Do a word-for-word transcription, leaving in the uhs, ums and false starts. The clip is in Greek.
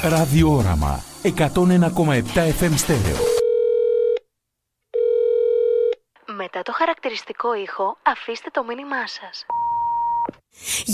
Ραδιόραμα εκατόν ένα κόμμα επτά εφ εμ στέρεο. Μετά το χαρακτηριστικό ήχο, αφήστε το μήνυμά σας.